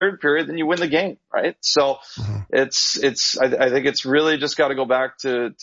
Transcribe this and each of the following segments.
period, then you win the game, right? So I think it's really just got to go back to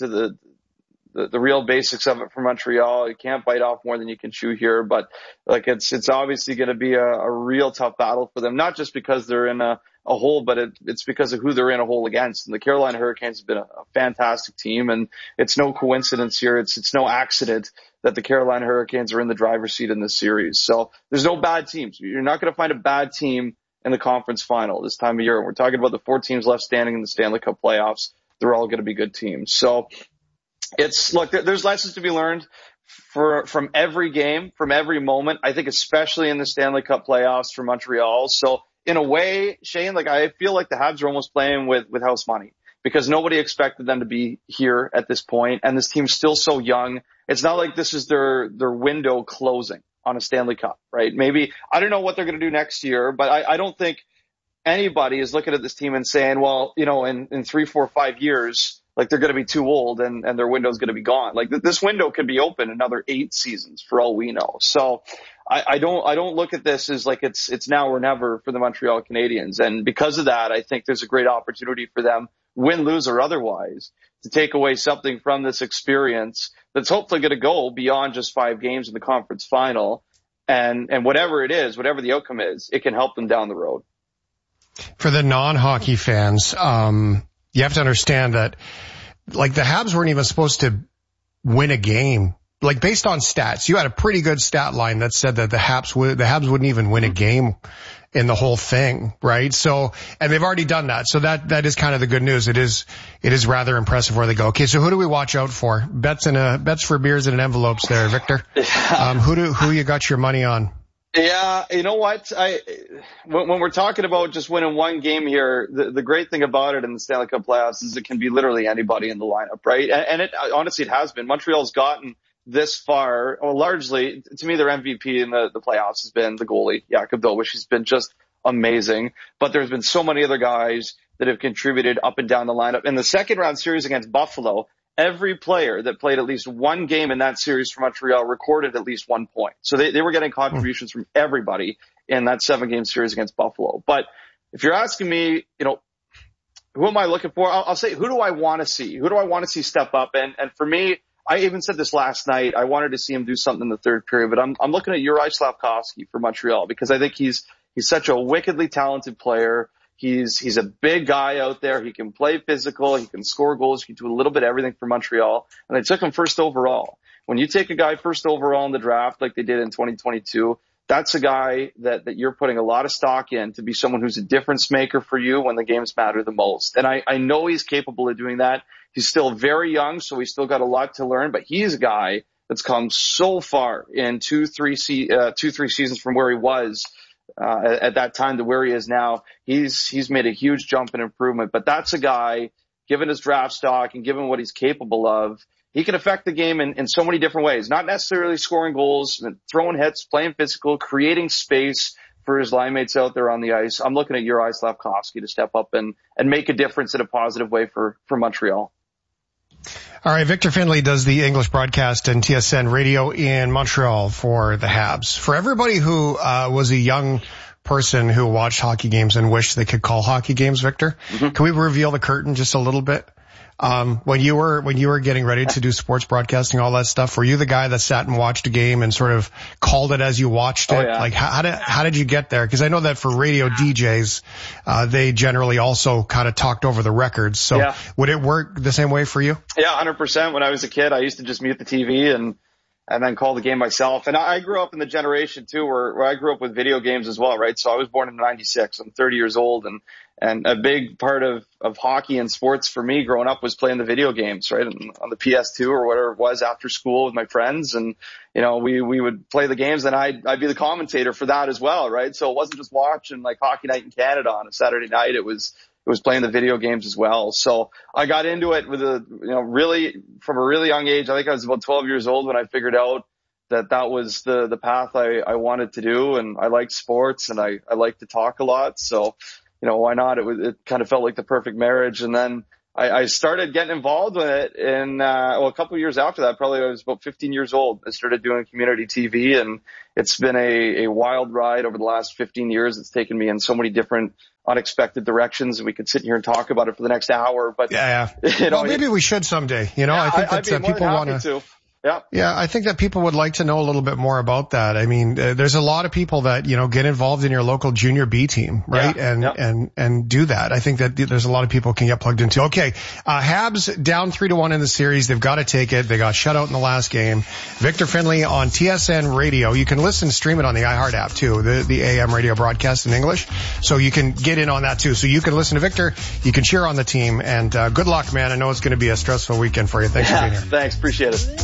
the real basics of it for Montreal. You can't bite off more than you can chew here, but like it's obviously going to be a real tough battle for them, not just because they're in a hole, but it's because of who they're in a hole against. And the Carolina Hurricanes have been a fantastic team, and it's no coincidence here. It's no accident that the Carolina Hurricanes are in the driver's seat in this series. So there's no bad teams. You're not going to find a bad team in the conference final this time of year. We're talking about the 4 teams left standing in the Stanley Cup playoffs. They're all going to be good teams. So there's lessons to be learned from every game, from every moment. I think especially in the Stanley Cup playoffs for Montreal. So in a way, Shane, like I feel like the Habs are almost playing with house money because nobody expected them to be here at this point, and this team's still so young. It's not like this is their window closing on a Stanley Cup, right? Maybe I don't know what they're going to do next year, but I don't think anybody is looking at this team and saying, well, in 3, 4, 5 years, like they're going to be too old and their window's going to be gone. Like this window could be open another 8 seasons for all we know. So I don't look at this as like it's now or never for the Montreal Canadiens. And because of that, I think there's a great opportunity for them, win, lose or otherwise, to take away something from this experience that's hopefully going to go beyond just 5 games in the conference final. And whatever it is, whatever the outcome is, it can help them down the road. For the non-hockey fans, you have to understand that, like, the Habs weren't even supposed to win a game. Like, based on stats, you had a pretty good stat line that said that the Habs wouldn't even win a game in the whole thing, right? So, and they've already done that. So that is kind of the good news. It is rather impressive where they go. Okay, so who do we watch out for? Bets for beers and envelopes there, Victor. Who you got your money on? Yeah, you know what? When we're talking about just winning one game here, the great thing about it in the Stanley Cup playoffs is it can be literally anybody in the lineup, right? And it honestly, it has been. Montreal's gotten this far, largely, to me, their MVP in the playoffs has been the goalie, Jakub Dobeš. He's been just amazing. But there's been so many other guys that have contributed up and down the lineup. In the second round series against Buffalo, every player that played at least one game in that series for Montreal recorded at least 1 point. So they were getting contributions from everybody in that 7-game series against Buffalo. But if you're asking me, who am I looking for? I'll say, who do I want to see? Who do I want to see step up? And for me, I even said this last night. I wanted to see him do something in the third period, but I'm looking at Juraj Slafkovsky for Montreal because I think he's such a wickedly talented player. He's a big guy out there. He can play physical. He can score goals. He can do a little bit of everything for Montreal. And they took him first overall. When you take a guy first overall in the draft like they did in 2022, that's a guy that you're putting a lot of stock in to be someone who's a difference maker for you when the games matter the most. And I know he's capable of doing that. He's still very young, so he's still got a lot to learn, but he's a guy that's come so far in 2-3 seasons from where he was at that time to where he is now. He's made a huge jump in improvement, but that's a guy, given his draft stock and given what he's capable of, he can affect the game in so many different ways, not necessarily scoring goals, throwing hits, playing physical, creating space for his line mates out there on the ice. I'm looking at Juraj Slafkovsky to step up and make a difference in a positive way for Montreal. All right, Victor Findlay does the English broadcast and TSN radio in Montreal for the Habs. For everybody who was a young person who watched hockey games and wished they could call hockey games, Victor, can we reveal the curtain just a little bit? When you were getting ready to do sports broadcasting, all that stuff, were you the guy that sat and watched a game and sort of called it as you watched it? Oh, yeah. Like, how did you get there? Because I know that for radio DJs, they generally also kind of talked over the records. So yeah. Would it work the same way for you? Yeah, 100%. When I was a kid, I used to just mute the TV and then call the game myself. And I grew up in the generation too where I grew up with video games as well, right? So I was born in '96. I'm 30 years old, and a big part of hockey and sports for me growing up was playing the video games, right? And on the PS2 or whatever it was after school with my friends. And, we would play the games and I'd be the commentator for that as well, right? So it wasn't just watching like Hockey Night in Canada on a Saturday night. It was playing the video games as well. So I got into it with really from a really young age. I think I was about 12 years old when I figured out that was the path I wanted to do. And I liked sports and I like to talk a lot. So, why not? It kind of felt like the perfect marriage. And then I started getting involved with it in, a couple of years after that, probably I was about 15 years old. I started doing community TV, and it's been a wild ride over the last 15 years. It's taken me in so many different unexpected directions, and we could sit here and talk about it for the next hour. But well, maybe we should someday. I think that people want to. Yeah, I think that people would like to know a little bit more about that. I mean, there's a lot of people that, get involved in your local junior B team, right? And do that. I think that there's a lot of people can get plugged into. Okay. Habs down 3-1 in the series. They've got to take it. They got shut out in the last game. Victor Finlay on TSN Radio. You can listen, stream it on the iHeart app too, the AM radio broadcast in English. So you can get in on that too. So you can listen to Victor. You can cheer on the team, and, good luck, man. I know it's going to be a stressful weekend for you. Thanks for being here. Thanks. Appreciate it.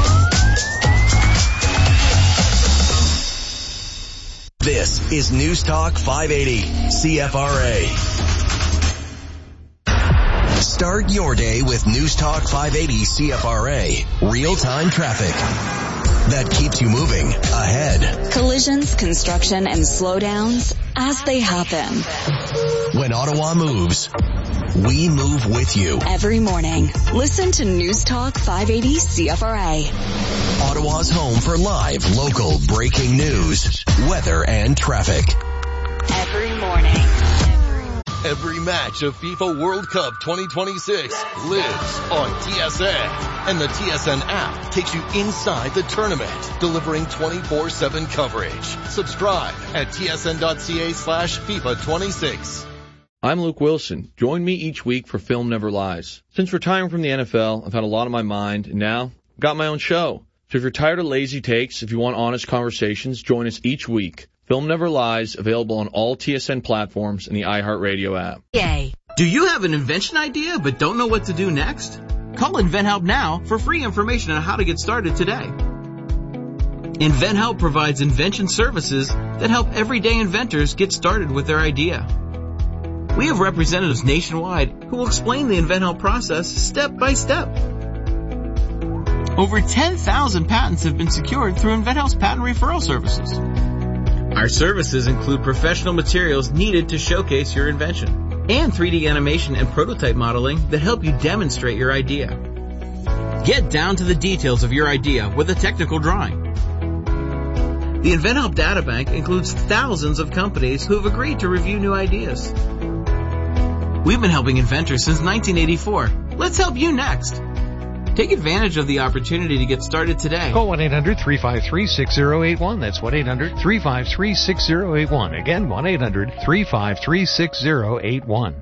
This is News Talk 580 CFRA. Start your day with News Talk 580 CFRA. Real-time traffic that keeps you moving ahead. Collisions, construction, and slowdowns as they happen. When Ottawa moves, we move with you. Every morning, listen to News Talk 580 CFRA. Ottawa's home for live, local, breaking news, weather, and traffic. Every morning. Every match of FIFA World Cup 2026 lives on TSN. And the TSN app takes you inside the tournament, delivering 24/7 coverage. Subscribe at tsn.ca/FIFA26. I'm Luke Wilson. Join me each week for Film Never Lies. Since retiring from the NFL, I've had a lot on my mind, and now I've got my own show. So if you're tired of lazy takes, if you want honest conversations, join us each week. Film Never Lies, available on all TSN platforms and the iHeartRadio app. Yay. Do you have an invention idea but don't know what to do next? Call InventHelp now for free information on how to get started today. InventHelp provides invention services that help everyday inventors get started with their idea. We have representatives nationwide who will explain the InventHelp process step by step. Over 10,000 patents have been secured through InventHelp's patent referral services. Our services include professional materials needed to showcase your invention and 3D animation and prototype modeling that help you demonstrate your idea. Get down to the details of your idea with a technical drawing. The InventHelp Databank includes thousands of companies who have agreed to review new ideas. We've been helping inventors since 1984. Let's help you next. Take advantage of the opportunity to get started today. Call 1-800-353-6081. That's 1-800-353-6081. Again, 1-800-353-6081.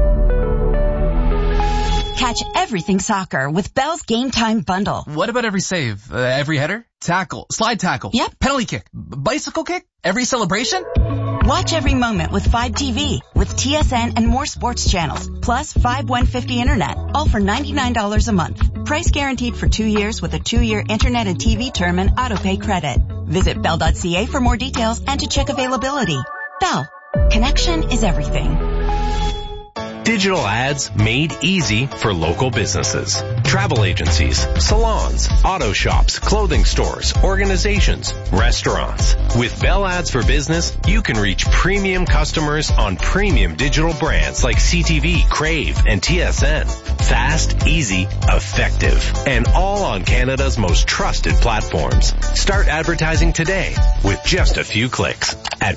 Catch everything soccer with Bell's Game Time Bundle. What about every save? Every header? Tackle? Slide tackle? Yep. Penalty kick? Bicycle kick? Every celebration? Watch every moment with 5TV with TSN and more sports channels, plus 5150 internet, all for $99 a month. Price guaranteed for 2 years with a 2-year internet and TV term and autopay credit. Visit bell.ca for more details and to check availability. Bell. Connection is everything. Digital ads made easy for local businesses. Travel agencies, salons, auto shops, clothing stores, organizations, restaurants. With Bell Ads for Business, you can reach premium customers on premium digital brands like CTV, Crave, and TSN. Fast, easy, effective, and all on Canada's most trusted platforms. Start advertising today with just a few clicks at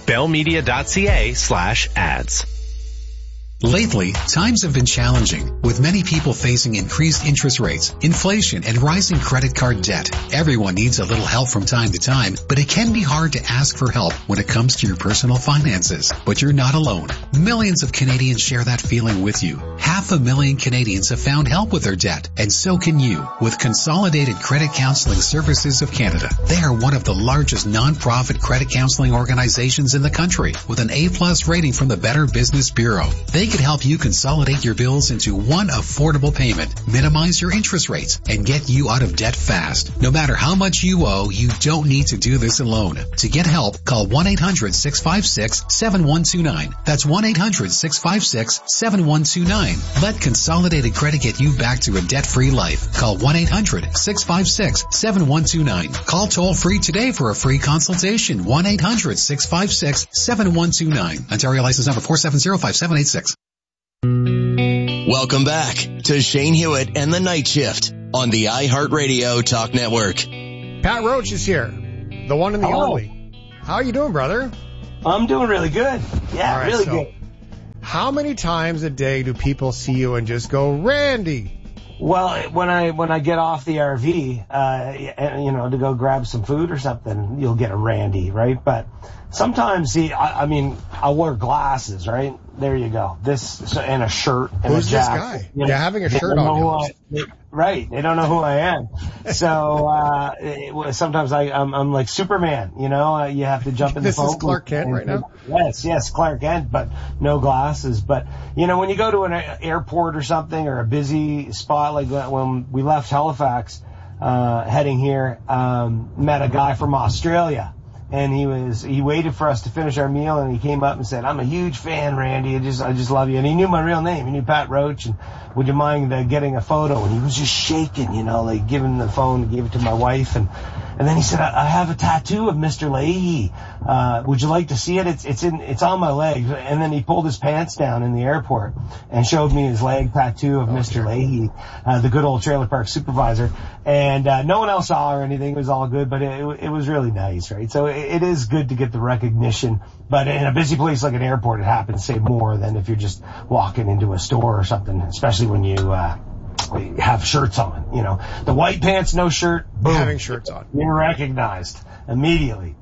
bellmedia.ca/ads. Lately, times have been challenging, with many people facing increased interest rates, inflation, and rising credit card debt. Everyone needs a little help from time to time, but it can be hard to ask for help when it comes to your personal finances. But you're not alone. Millions of Canadians share that feeling with you. 500,000 Canadians have found help with their debt, and so can you with Consolidated Credit Counseling Services of Canada. They are one of the largest non-profit credit counseling organizations in the country, with an A+ rating from the Better Business Bureau. They can help you consolidate your bills into one affordable payment, minimize your interest rates, and get you out of debt fast. No matter how much you owe, you don't need to do this alone. To get help, call 1-800-656-7129. That's 1-800-656-7129. Let Consolidated Credit get you back to a debt-free life. Call 1-800-656-7129. Call toll-free today for a free consultation. 1-800-656-7129. Ontario license number 4705786. Welcome back to Shane Hewitt and the Night Shift on the iHeartRadio Talk Network. Pat Roach is here, the one and the only. How are you doing, brother? I'm doing really good. Yeah, right, really good. How many times a day do people see you and just go, Randy? Well, when I get off the RV, to go grab some food or something, you'll get a Randy, right? But sometimes, I'll wear glasses, right? There you go. And a shirt and Who's a jacket. Who's this guy? You're having a shirt on. Right. They don't know who I am. So, sometimes I'm like Superman, you have to jump in the phone. This is Clark Kent right now? Yes, Clark Kent, but no glasses. But, when you go to an airport or something or a busy spot, like when we left Halifax, heading here, met a guy from Australia. And he waited for us to finish our meal, and he came up and said, "I'm a huge fan, Randy. I just love you." And he knew my real name. He knew Pat Roach. And would you mind getting a photo? And he was just shaking, like giving the phone, gave it to my wife. And then he said, "I have a tattoo of Mr. Leahy. Would you like to see it? It's on my leg." And then he pulled his pants down in the airport and showed me his leg tattoo of Mr. Leahy, the good old trailer park supervisor. And no one else saw or anything. It was all good, but it was really nice, right? So it is good to get the recognition, but in a busy place like an airport, it happens, say, more than if you're just walking into a store or something, especially when you have shirts on, the white pants, no shirt, boom, having shirts on, you're recognized immediately.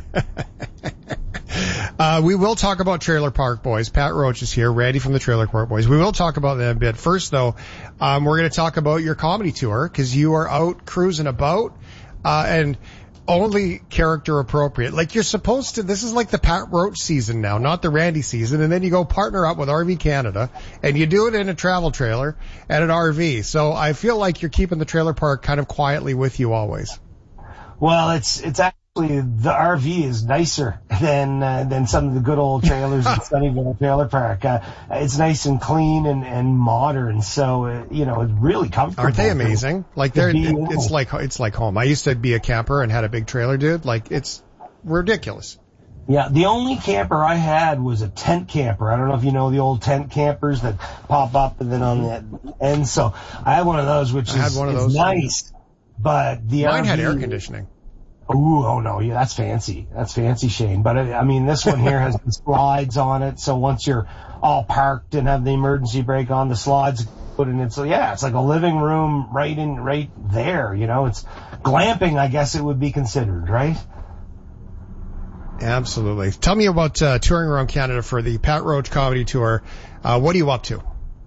We will talk about Trailer Park Boys. Pat Roach is here, Randy from the Trailer Park Boys. We will talk about that a bit. First, though, we're going to talk about your comedy tour, because you are out cruising about, and only character appropriate. Like you're supposed to, this is like the Pat Roach season now, not the Randy season. And then you go partner up with RV Canada and you do it in a travel trailer and an RV. So I feel like you're keeping the trailer park kind of quietly with you always. Well, it's actually, the RV is nicer than some of the good old trailers in Sunnyvale Trailer Park. It's nice and clean and modern. So, it's really comfortable. Aren't they amazing? Like it's like home. I used to be a camper and had a big trailer, dude. Like it's ridiculous. Yeah, the only camper I had was a tent camper. I don't know if you know the old tent campers that pop up and then on the end. So I had one of those, which is nice. But mine had air conditioning. Ooh, oh no, yeah, that's fancy. That's fancy, Shane. But this one here has the slides on it. So once you're all parked and have the emergency brake on, the slides put in it. So yeah, it's like a living room right there. It's glamping, I guess it would be considered, right? Absolutely. Tell me about touring around Canada for the Pat Roach comedy tour. What are you up to?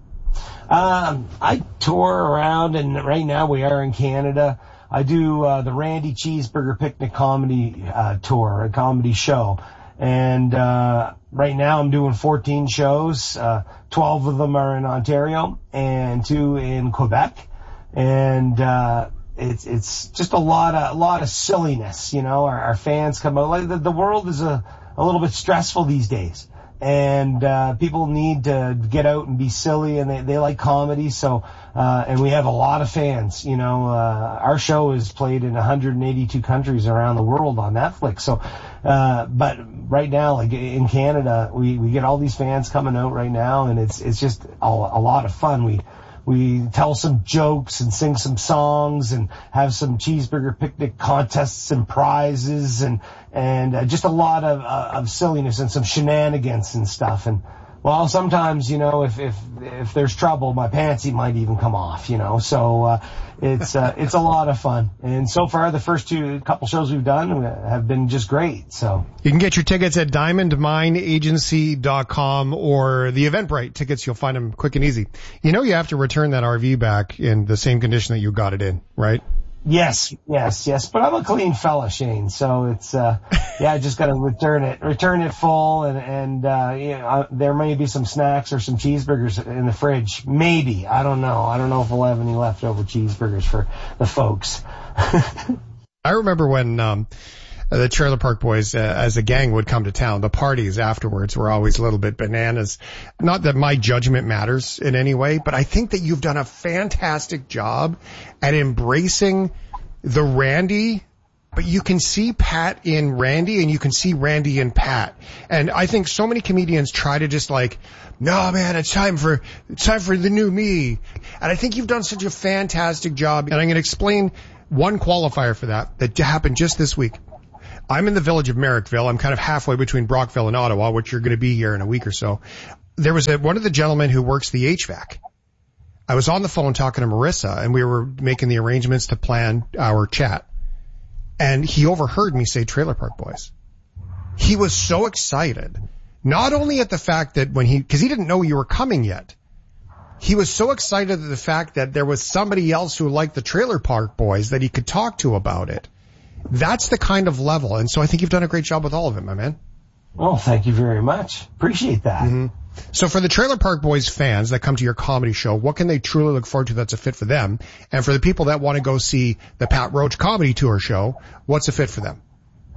I tour around, and right now we are in Canada. I do the Randy Cheeseburger Picnic comedy tour, a comedy show. And right now I'm doing 14 shows. 12 of them are in Ontario and 2 in Quebec. And it's just a lot of silliness, Our fans come out. Like the world is a little bit stressful these days. And people need to get out and be silly, and they like comedy. So and we have a lot of fans. Our show is played in 182 countries around the world on Netflix. So but right now, like in Canada, we get all these fans coming out right now, and it's just a lot of fun. We tell some jokes and sing some songs and have some cheeseburger picnic contests and prizes and just a lot of silliness and some shenanigans and stuff. And well, sometimes, if there's trouble, my pantsy might even come off, So it's a lot of fun. And so far, the first couple shows we've done have been just great. So you can get your tickets at diamondmineagency.com or the Eventbrite tickets. You'll find them quick and easy. You have to return that RV back in the same condition that you got it in, right? Yes. But I'm a clean fella, Shane. So it's, I just got to return it full. And there may be some snacks or some cheeseburgers in the fridge. Maybe. I don't know. I don't know if we'll have any leftover cheeseburgers for the folks. I remember when, the Trailer Park Boys, as a gang, would come to town. The parties afterwards were always a little bit bananas. Not that my judgment matters in any way, but I think that you've done a fantastic job at embracing the Randy but you can see Pat in Randy and you can see Randy in Pat. And I think so many comedians try to just like, no man, it's time for the new me. And I think you've done such a fantastic job. And I'm going to explain one qualifier for that happened just this week. I'm in the village of Merrickville. I'm kind of halfway between Brockville and Ottawa, which you're going to be here in a week or so. There was one of the gentlemen who works the HVAC. I was on the phone talking to Marissa and we were making the arrangements to plan our chat. And he overheard me say Trailer Park Boys. He was so excited, not only at the fact that because he didn't know you were coming yet. He was so excited at the fact that there was somebody else who liked the Trailer Park Boys that he could talk to about it. That's the kind of level. And so I think you've done a great job with all of it, my man. Oh, thank you very much. Appreciate that. Mm-hmm. So for the Trailer Park Boys fans that come to your comedy show, what can they truly look forward to that's a fit for them? And for the people that want to go see the Pat Roach Comedy Tour show, what's a fit for them?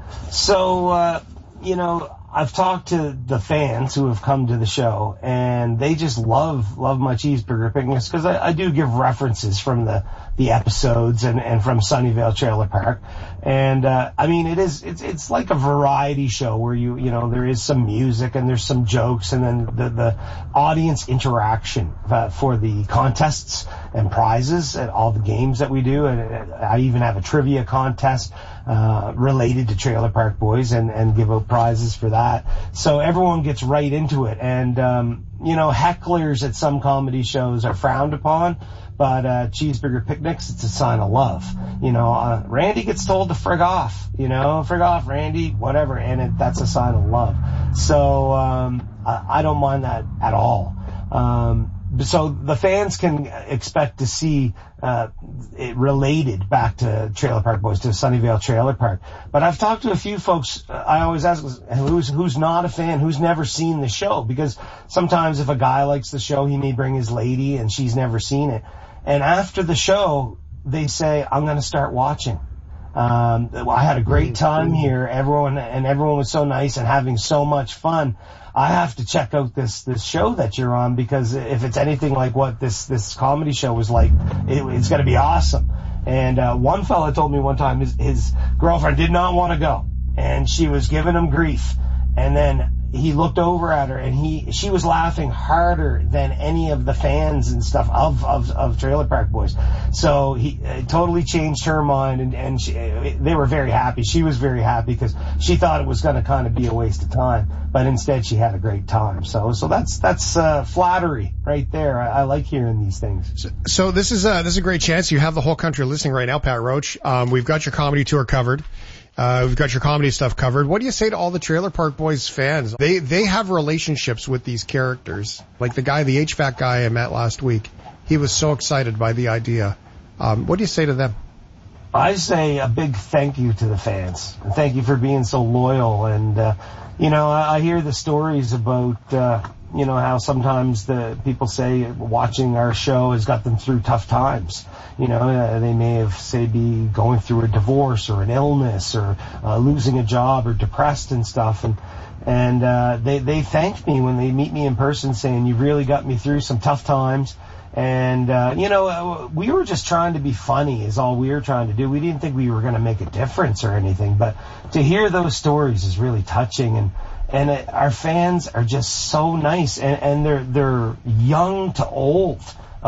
So, I've talked to the fans who have come to the show, and they just love my cheeseburger picnics, because I do give references from the episodes and from Sunnyvale Trailer Park. And, it's like a variety show where there is some music and there's some jokes, and then the audience interaction for the contests and prizes and all the games that we do. And I even have a trivia contest related to Trailer Park Boys and give out prizes for that. So everyone gets right into it. And, hecklers at some comedy shows are frowned upon, but cheeseburger picnics, it's a sign of love. Randy gets told to frig off, frig off, Randy, whatever, and that's a sign of love. So I don't mind that at all. So the fans can expect to see it related back to Trailer Park Boys, to Sunnyvale Trailer Park. But I've talked to a few folks. I always ask who's not a fan, who's never seen the show, because sometimes if a guy likes the show, he may bring his lady and she's never seen it. And after the show, they say, I'm going to start watching. I had a great time here. Everyone was so nice and having so much fun. I have to check out this show that you're on, because if it's anything like what this comedy show was like, it's going to be awesome. And one fella told me one time his girlfriend did not want to go, and she was giving him grief. And then he looked over at her, and she was laughing harder than any of the fans and stuff of Trailer Park Boys. So he totally changed her mind, and they were very happy. She was very happy because she thought it was going to kind of be a waste of time, but instead she had a great time. So that's flattery right there. I like hearing these things. So this is a great chance. You have the whole country listening right now, Pat Roach. We've got your comedy tour covered. We've got your comedy stuff covered. What do you say to all the Trailer Park Boys fans? They have relationships with these characters. Like the HVAC guy I met last week. He was so excited by the idea. What do you say to them? I say a big thank you to the fans. Thank you for being so loyal. And, I hear the stories about, how sometimes the people say watching our show has got them through tough times. They may have, be going through a divorce or an illness or losing a job or depressed and stuff. And they thank me when they meet me in person, saying, you really got me through some tough times. And, we were just trying to be funny is all we were trying to do. We didn't think we were going to make a difference or anything. But to hear those stories is really touching. And our fans are just so nice. And they're young to old.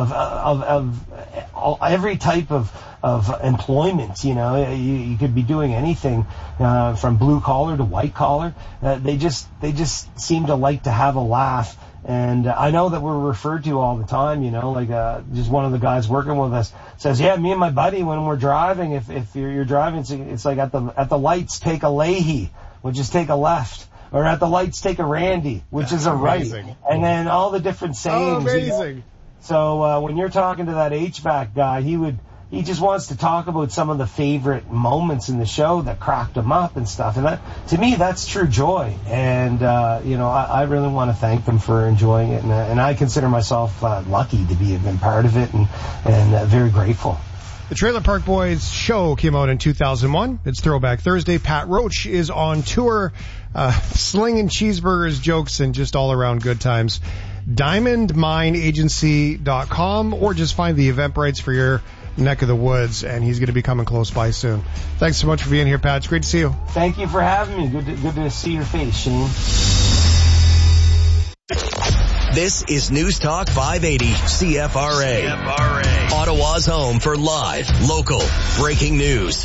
Of every type of employment, you could be doing anything, from blue collar to white collar. They just seem to like to have a laugh. And I know that we're referred to all the time, just one of the guys working with us says, yeah, me and my buddy, when we're driving, if you're driving, it's like at the lights, take a Leahy, which is take a left. Or at the lights, take a Randy, which is a right. And then all the different sayings. Oh, amazing. So when you're talking to that HVAC guy, he just wants to talk about some of the favorite moments in the show that cracked him up and stuff. And that, to me, that's true joy. And I really want to thank them for enjoying it. And I consider myself lucky to be been part of it, and very grateful. The Trailer Park Boys show came out in 2001. It's Throwback Thursday. Pat Roach is on tour, slinging cheeseburgers, jokes, and just all around good times. DiamondMineAgency.com, or just find the Eventbrites for your neck of the woods, and he's going to be coming close by soon. Thanks so much for being here, Pat. It's great to see you. Thank you for having me. Good to see your face, Shane. This is News Talk 580 CFRA. Ottawa's home for live, local, breaking news.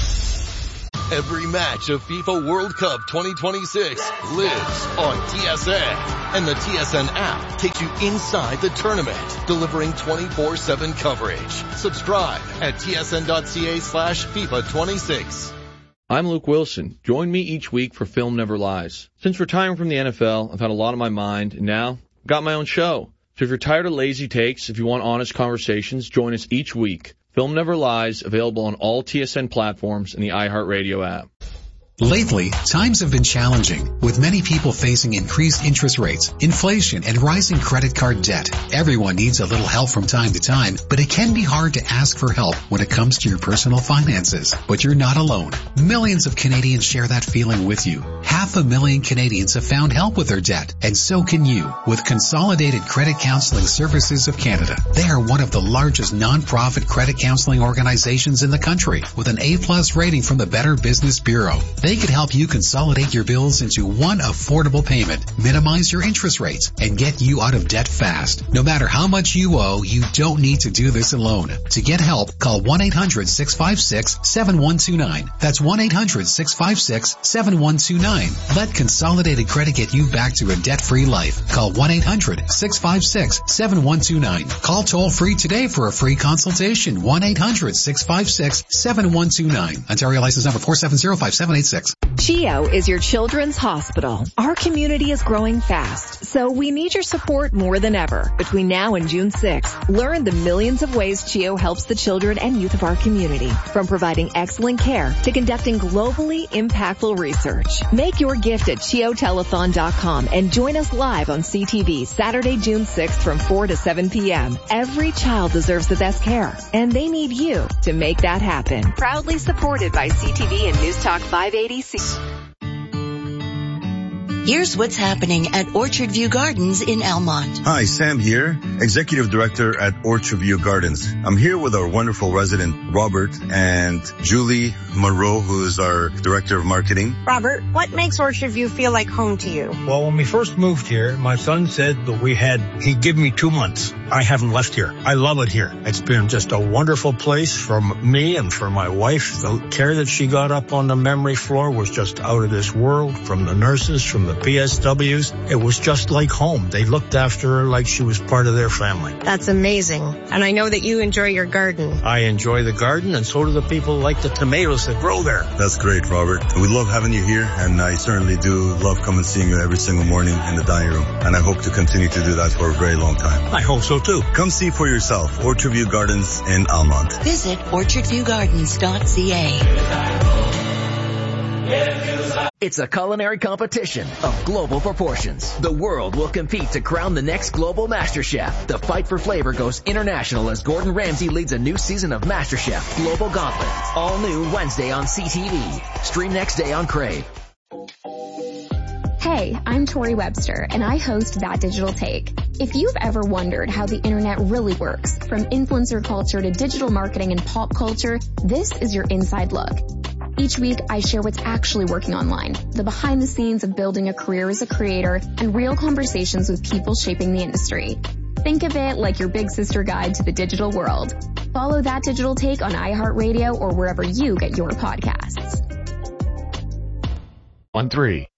Every match of FIFA World Cup 2026 lives on TSN. And the TSN app takes you inside the tournament, delivering 24/7 coverage. Subscribe at tsn.ca/FIFA26. I'm Luke Wilson. Join me each week for Film Never Lies. Since retiring from the NFL, I've had a lot on my mind, and now I've got my own show. So if you're tired of lazy takes, if you want honest conversations, join us each week. Film Never Lies, available on all TSN platforms and the iHeartRadio app. Lately, times have been challenging, with many people facing increased interest rates, inflation, and rising credit card debt. Everyone needs a little help from time to time, but it can be hard to ask for help when it comes to your personal finances. But you're not alone. Millions of Canadians share that feeling with you. 500,000 Canadians have found help with their debt, and so can you, with Consolidated Credit Counseling Services of Canada. They are one of the largest non-profit credit counseling organizations in the country, with an A+ rating from the Better Business Bureau. They could help you consolidate your bills into one affordable payment, minimize your interest rates, and get you out of debt fast. No matter how much you owe, you don't need to do this alone. To get help, call 1-800-656-7129. That's 1-800-656-7129. Let Consolidated Credit get you back to a debt-free life. Call 1-800-656-7129. Call toll-free today for a free consultation. 1-800-656-7129. Ontario license number 4705786. CHEO is your children's hospital. Our community is growing fast, so we need your support more than ever. Between now and June 6th, learn the millions of ways CHEO helps the children and youth of our community, from providing excellent care to conducting globally impactful research. Make your gift at CHEOtelethon.com and join us live on CTV Saturday, June 6th from 4 to 7 p.m. Every child deserves the best care, and they need you to make that happen. Proudly supported by CTV and News Talk 580. Here's what's happening at Orchard View Gardens in Almont. Hi, Sam here, Executive Director at Orchard View Gardens. I'm here with our wonderful resident, Robert, and Julie Moreau, who is our Director of Marketing. Robert, what makes Orchard View feel like home to you? Well, when we first moved here, my son said that he'd give me 2 months. I haven't left here. I love it here. It's been just a wonderful place for me and for my wife. The care that she got up on the memory floor was just out of this world, from the nurses, from the PSWs. It was just like home. They looked after her like she was part of their family. That's amazing. And I know that you enjoy your garden. I enjoy the garden, and so do the people who like the tomatoes that grow there. That's great, Robert. We love having you here, and I certainly do love coming and seeing you every single morning in the dining room. And I hope to continue to do that for a very long time. I hope so too. Come see for yourself. Orchard View Gardens in Almont. Visit orchardviewgardens.ca. It's a culinary competition of global proportions. The world will compete to crown the next global MasterChef. The fight for flavor goes international as Gordon Ramsay leads a new season of MasterChef Global Gauntlet. All new Wednesday on CTV. Stream next day on Crave. Hey, I'm Tori Webster, and I host That Digital Take. If you've ever wondered how the internet really works, from influencer culture to digital marketing and pop culture, this is your inside look. Each week, I share what's actually working online, the behind the scenes of building a career as a creator, and real conversations with people shaping the industry. Think of it like your big sister guide to the digital world. Follow That Digital Take on iHeartRadio or wherever you get your podcasts. 1-3.